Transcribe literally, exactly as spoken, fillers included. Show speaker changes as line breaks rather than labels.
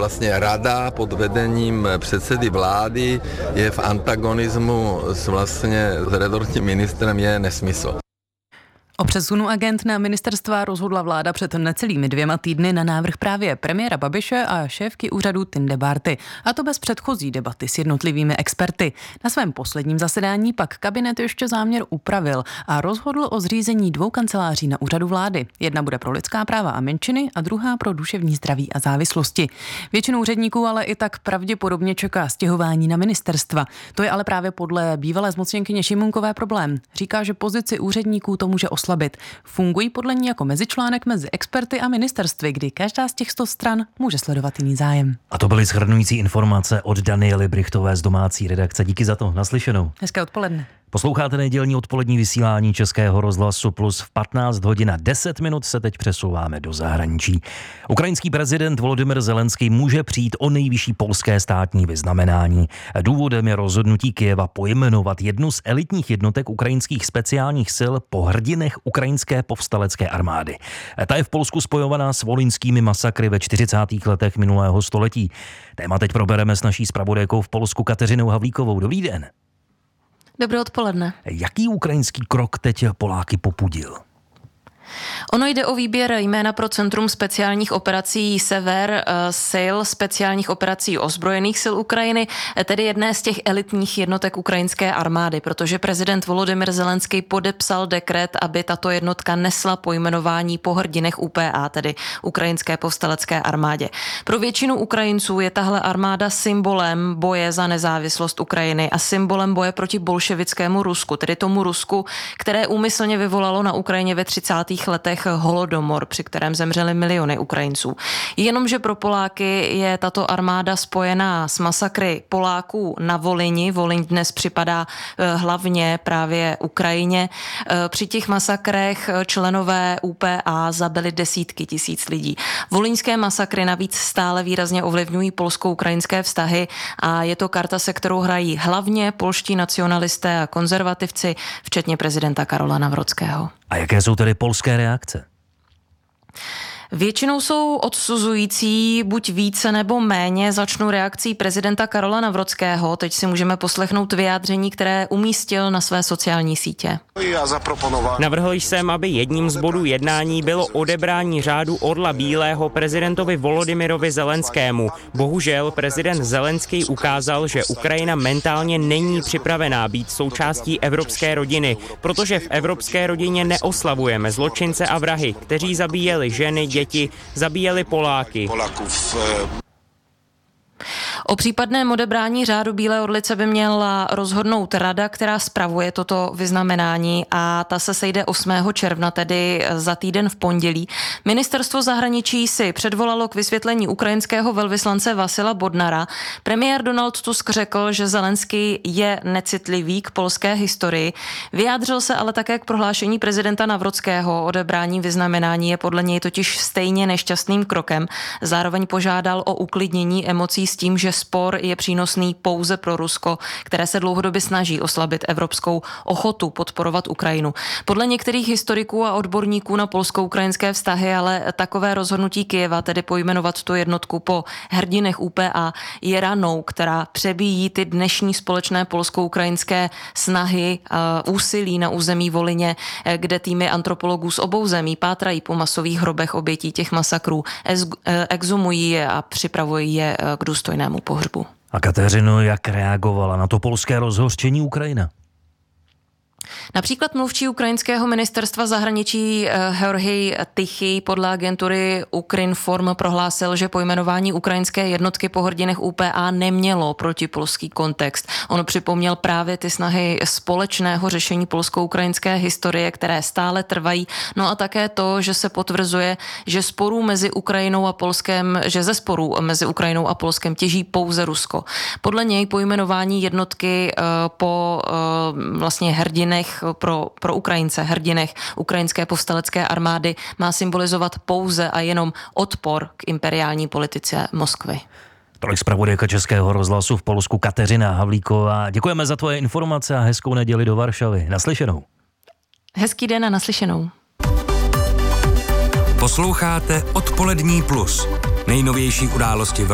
vlastně rada pod vedením předsedy vlády je v antagonismu s vlastně s rezortním ministrem, je nesmysl.
O přesunu agent na ministerstva rozhodla vláda před necelými dvěma týdny na návrh právě premiéra Babiše a šéfky úřadu Tinde Bárty. A to bez předchozí debaty s jednotlivými experty. Na svém posledním zasedání pak kabinet ještě záměr upravil a rozhodl o zřízení dvou kanceláří na úřadu vlády. Jedna bude pro lidská práva a menšiny a druhá pro duševní zdraví a závislosti. Většinu úředníků ale i tak pravděpodobně čeká stěhování na ministerstva. To je ale právě podle bývalé zmocněnkyně Šimunkové problém. Říká, že pozici úředníků to může oslabit. Fungují podle ní jako mezičlánek mezi experty a ministerstvy, kdy každá z těchto stran může sledovat jiný zájem.
A to byly shrnující informace od Daniely Brichtové z domácí redakce. Díky za to, naslyšenou.
Hezké odpoledne.
Posloucháte nedělní odpolední vysílání Českého rozhlasu Plus. V patnáct hodin a deset minut se teď přesouváme do zahraničí. Ukrajinský prezident Volodymyr Zelenský může přijít o nejvyšší polské státní vyznamenání. Důvodem je rozhodnutí Kyjeva pojmenovat jednu z elitních jednotek ukrajinských speciálních sil po hrdinech ukrajinské povstalecké armády. Ta je v Polsku spojovaná s volyňskými masakry ve čtyřicátých letech minulého století. Téma teď probereme s naší zpravodajkou v Polsku Kateřinou Havlíkovou. Dobrý den.
Dobré odpoledne.
Jaký ukrajinský krok teď Poláky popudil?
Ono jde o výběr jména pro Centrum speciálních operací Sever, sil speciálních operací ozbrojených sil Ukrajiny, tedy jedné z těch elitních jednotek ukrajinské armády, protože prezident Volodymyr Zelenský podepsal dekret, aby tato jednotka nesla pojmenování po hrdinech U P A, tedy Ukrajinské povstalecké armádě. Pro většinu Ukrajinců je tahle armáda symbolem boje za nezávislost Ukrajiny a symbolem boje proti bolševickému Rusku, tedy tomu Rusku, které úmyslně vyvolalo na Ukrajině ve třicátých letech holodomor, při kterém zemřely miliony Ukrajinců. Jenomže pro Poláky je tato armáda spojená s masakry Poláků na Volyni. Volyň dnes připadá hlavně právě Ukrajině. Při těch masakrech členové U P A zabili desítky tisíc lidí. Volyňské masakry navíc stále výrazně ovlivňují polsko-ukrajinské vztahy a je to karta, se kterou hrají hlavně polští nacionalisté a konzervativci, včetně prezidenta Karola Nawrockiego.
A jaké jsou tedy polské reakce?
Většinou jsou odsuzující, buď více nebo méně. Začnu reakcí prezidenta Karola Nawrockiego. Teď si můžeme poslechnout vyjádření, které umístil na své sociální sítě.
Navrhl jsem, aby jedním z bodů jednání bylo odebrání řádu Orla Bílého prezidentovi Volodymyrovi Zelenskému. Bohužel prezident Zelenský ukázal, že Ukrajina mentálně není připravená být součástí evropské rodiny, protože v evropské rodině neoslavujeme zločince a vrahy, kteří zabíjeli ženy, děti, zabíjeli Poláky.
O případném odebrání řádu Bílé orlice by měla rozhodnout rada, která spravuje toto vyznamenání, a ta se sejde osmého června, tedy za týden v pondělí. Ministerstvo zahraničí si předvolalo k vysvětlení ukrajinského velvyslance Vasila Bodnara. Premiér Donald Tusk řekl, že Zelenský je necitlivý k polské historii. Vyjádřil se ale také k prohlášení prezidenta Nawrockiego. Odebrání vyznamenání je podle něj totiž stejně nešťastným krokem. Zároveň požádal o uklidnění emocí s tím, že spor je přínosný pouze pro Rusko, které se dlouhodobě snaží oslabit evropskou ochotu podporovat Ukrajinu. Podle některých historiků a odborníků na polsko-ukrajinské vztahy ale takové rozhodnutí Kyjeva, tedy pojmenovat tu jednotku po hrdinech U P A, je ranou, která přebíjí ty dnešní společné polsko-ukrajinské snahy a úsilí na území Volyně, kde týmy antropologů z obou zemí pátrají po masových hrobech obětí těch masakrů, exhumují je a připravují je k důstojnému pohřbu.
A Kateřino, jak reagovala na to polské rozhořčení Ukrajina?
Například mluvčí ukrajinského ministerstva zahraničí Georgij Tichy podle agentury Ukrinform prohlásil, že pojmenování ukrajinské jednotky po hrdinech U P A nemělo protipolský kontext. On připomněl právě ty snahy společného řešení polsko-ukrajinské historie, které stále trvají. No a také to, že se potvrzuje, že sporů mezi Ukrajinou a Polskem, že ze sporů mezi Ukrajinou a Polskem těží pouze Rusko. Podle něj pojmenování jednotky po vlastně hrdinech pro, pro Ukrajince, hrdinech ukrajinské povstalecké armády má symbolizovat pouze a jenom odpor k imperiální politice Moskvy.
Tolik zpravodajka Českého rozhlasu v Polsku Kateřina Havlíková. Děkujeme za tvoje informace a hezkou neděli do Varšavy. Naslyšenou.
Hezký den a naslyšenou.
Posloucháte Odpolední plus. Nejnovější události v